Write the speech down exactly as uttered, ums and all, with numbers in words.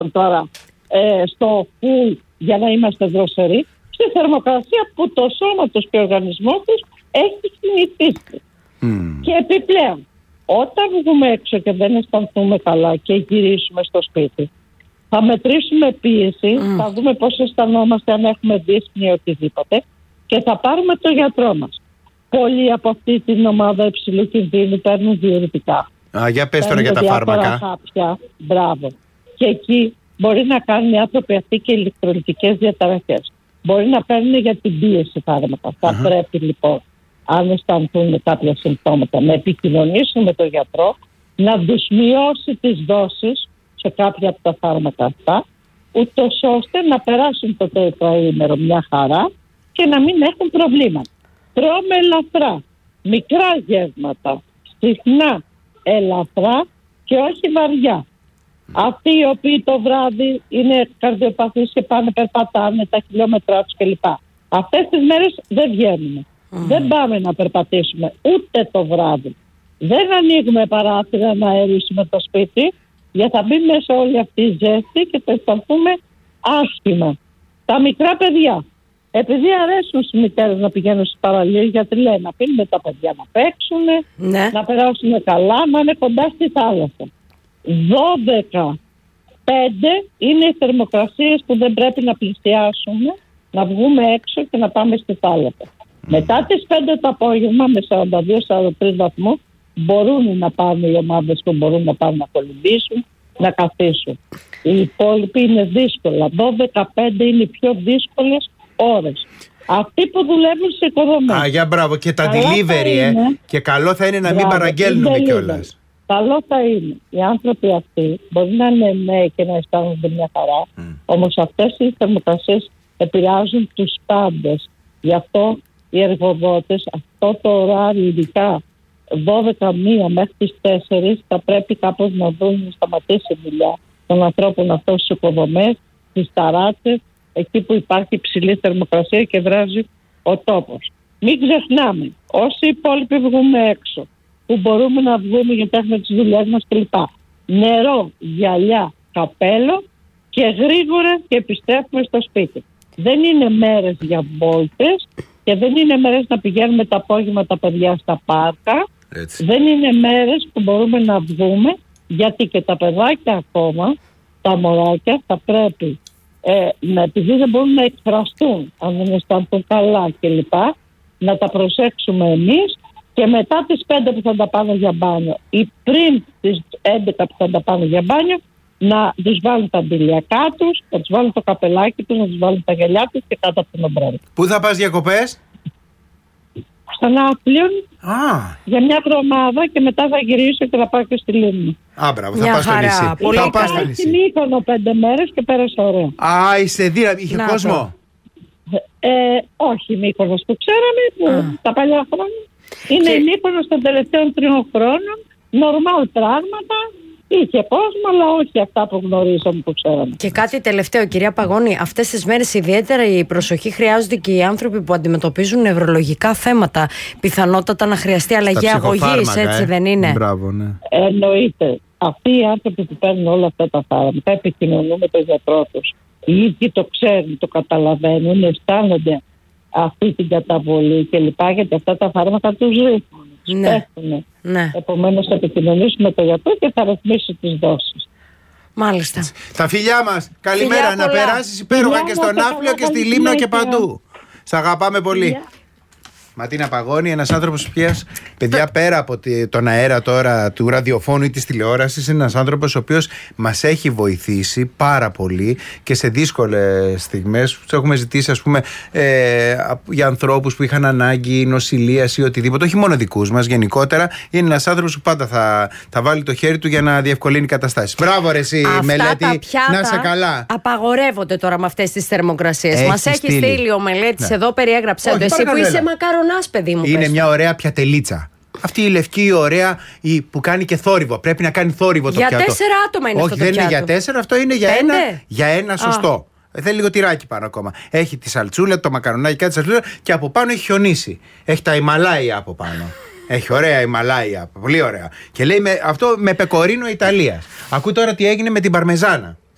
τώρα ε, στο full για να είμαστε δροσεροί, στη θερμοκρασία που το σώμα τους και ο οργανισμός τους έχει συνηθίσει. Mm. Και επιπλέον, όταν βγούμε έξω και δεν αισθανθούμε καλά και γυρίσουμε στο σπίτι, θα μετρήσουμε πίεση, mm. θα δούμε πώς αισθανόμαστε, αν έχουμε δύσπνοια ή οτιδήποτε, και θα πάρουμε το γιατρό μας. Πολλοί από αυτή την ομάδα υψηλού κινδύνου παίρνουν διουρητικά. Α, για πες τώρα για τα φάρμακα. Χάπια, μπράβο. Και εκεί μπορεί να κάνουν οι άνθρωποι αυτοί και ηλεκτρολιτικές διαταραχές. Μπορεί να παίρνουν για την πίεση φάρμακα. Uh-huh. Θα πρέπει λοιπόν, αν αισθανθούν κάποια συμπτώματα, να επικοινωνήσουν με τον γιατρό, να τους μειώσει τις δόσεις σε κάποια από τα φάρμακα αυτά, ούτως ώστε να περάσουν το τετραήμερο μια χαρά και να μην έχουν προβλήματα. Τρώμε ελαφρά, μικρά γεύματα, συχνά ελαφρά και όχι βαριά. Αυτοί οι οποίοι το βράδυ είναι καρδιοπαθείς και πάνε περπατάνε τα χιλιόμετρά τους κλπ. Αυτές τις μέρες δεν βγαίνουμε. Mm. Δεν πάμε να περπατήσουμε ούτε το βράδυ. Δεν ανοίγουμε παράθυρα να αερίσουμε το σπίτι, γιατί θα μπει μέσα όλη αυτή η ζέστη και θα αισθανθούμε άσχημα. Τα μικρά παιδιά, επειδή αρέσουν στις μητέρες να πηγαίνουν στις παραλίες, γιατί λένε να πίνουν τα παιδιά να παίξουν, ναι. να περάσουν καλά, να είναι κοντά στη θάλασσα. δώδεκα πέντε είναι οι θερμοκρασίες που δεν πρέπει να πλησιάσουμε, να βγούμε έξω και να πάμε στη θάλασσα. Mm. Μετά τις πέντε το απόγευμα με σαράντα δύο σαράντα τρεις βαθμούς μπορούν να πάνε οι ομάδες που μπορούν να πάνε να κολυμπήσουν, να καθίσουν. Οι υπόλοιποι είναι δύσκολα. δώδεκα πέντε είναι οι πιο δύσκολες ώρες. Αυτοί που δουλεύουν σε οικοδομές. Α, για μπράβο. Και τα delivery, ε. Είναι, και καλό θα είναι να μπράβο, μην παραγγέλνουμε κιόλας. Καλό θα είναι οι άνθρωποι αυτοί, μπορεί να είναι νέοι και να αισθάνονται μια χαρά, mm. όμως αυτές οι θερμοκρασίες επηρεάζουν τους πάντες. Γι' αυτό οι εργοδότες, αυτό το ωράριο ειδικά δώδεκα μία μέχρι τις τέσσερις, θα πρέπει κάπως να δουν να σταματήσει η δουλειά των ανθρώπων αυτών στις οικοδομές, στις ταράτσες, εκεί που υπάρχει υψηλή θερμοκρασία και βράζει ο τόπος. Μην ξεχνάμε, όσοι υπόλοιποι βγούμε έξω, που μπορούμε να βγούμε γιατί έχουμε τις δουλειές μας κλπ. Νερό, γυαλιά, καπέλο και γρήγορα και επιστρέφουμε στο σπίτι. Δεν είναι μέρες για βόλτες και δεν είναι μέρες να πηγαίνουμε τα απόγευμα τα παιδιά στα πάρκα. Έτσι. Δεν είναι μέρες που μπορούμε να βγούμε, γιατί και τα παιδάκια ακόμα, τα μωράκια θα πρέπει ε, να, επειδή δεν μπορούν να εκφραστούν αν δεν αισθάνθουν καλά κλπ, να τα προσέξουμε εμείς. Και μετά τις πέντε που θα τα πάνε για μπάνιο ή πριν τις έντεκα που θα τα πάνε για μπάνιο, να τους βάλουν τα μπιλιακά τους, να τους βάλουν το καπελάκι τους, να τους βάλουν τα γυαλιά τους και κάτω από την ομπρέλα. Πού θα πας διακοπές? Στον Άπλιον για μια εβδομάδα και μετά θα γυρίσω και θα πάω και στη Λίμνο. Α, μπράβο, θα πας στο νησί. Πολύ θα πας στο νησί. Μύκονο πέντε μέρες και πέρασα ωραία. Α, είσαι δύναμη, είχε να, κόσμο. Ε, όχι Μύκονος που ξέραμε, που, τα παλιά χρόνια. Είναι και... η Μύκονος των τελευταίων τριών χρόνων, νορμάλ πράγματα, είχε κόσμο, αλλά όχι αυτά που γνωρίζαμε, που ξέραμε. Και κάτι τελευταίο, κυρία Παγώνη, αυτές τις μέρες ιδιαίτερα η προσοχή χρειάζονται και οι άνθρωποι που αντιμετωπίζουν νευρολογικά θέματα. Πιθανότατα να χρειαστεί αλλαγή αγωγής, έτσι ε? δεν είναι? Μπράβο, ναι. Εννοείται. Αυτοί οι άνθρωποι που παίρνουν όλα αυτά τα φάρμακα επικοινωνούν με τον γιατρό τους. Οι ίδιοι το ξέρουν, το καταλαβαίνουν, αισθάνονται αυτή την καταβολή κλπ. Γιατί αυτά τα φάρμακα τους ρίχνουν, τους ναι. πέφτουν. Ναι. Επομένως θα επικοινωνήσουμε με τον γιατρό και θα ρυθμίσει τις δόσεις. Μάλιστα. Τα φιλιά μας. Καλημέρα. Φιλιά να πολλά. Περάσεις υπέροχα φιλιά και στον Άφλιο και στη Λίμνο και παντού. Σ' αγαπάμε πολύ. Φιλιά. Ματίνα Παγώνη, ένας άνθρωπος που παιδιά πέρα από τον αέρα τώρα του ραδιοφώνου ή της τηλεόρασης, είναι ένας άνθρωπος ο οποίος μας έχει βοηθήσει πάρα πολύ και σε δύσκολες στιγμές. Τους έχουμε ζητήσει, ας πούμε, ε, για ανθρώπους που είχαν ανάγκη νοσηλείας ή οτιδήποτε, όχι μόνο δικούς μας, γενικότερα. Είναι ένας άνθρωπος που πάντα θα, θα βάλει το χέρι του για να διευκολύνει καταστάσεις. Μπράβο, ρε εσύ, Μελέτη, να είσαι καλά. Απαγορεύονται τώρα με αυτές τις θερμοκρασίες. Μας έχει στείλει, στείλει ο Μελέτης ναι. εδώ, περιέγραψε το. Εσύ που είσαι μακάρο. Παιδί μου, είναι πες. Μια ωραία πιατελίτσα. Αυτή η λευκή, η ωραία, η που κάνει και θόρυβο. Πρέπει να κάνει θόρυβο το για πιάτο. Για τέσσερα άτομα είναι όχι, αυτό το δεν πιάτο. Είναι για τέσσερα, αυτό είναι για ένα, για ένα σωστό. Α. Θέλει λίγο τυράκι πάνω ακόμα. Έχει τη σαλτσούλα, το μακαρονάκι, κάτι σαλτσούλα και από πάνω έχει χιονίσει. Έχει τα Ιμαλάια από πάνω. Έχει ωραία Ιμαλάια, πολύ ωραία. Και λέει με, αυτό με πεκορίνο Ιταλίας. Ακού τώρα τι έγινε με την παρμεζάνα.